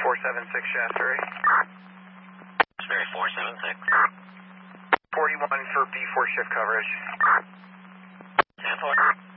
476 Shasbury. Shasbury 476. 41 for B4 shift coverage. 10-4.